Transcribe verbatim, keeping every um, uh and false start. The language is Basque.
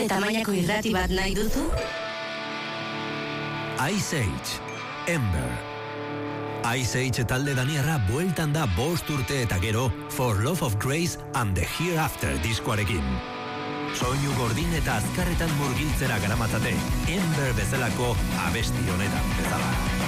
Zure tamainako irrati bat nahi duzu? Ice Age, Ember. Ice Age talde daniarra bueltan da bost urte eta gero For Love of Grace and the Hereafter diskoarekin. Soinu gordin eta azkarretan murgiltzera garamatzate, Ember bezalako abesti honetan bezala.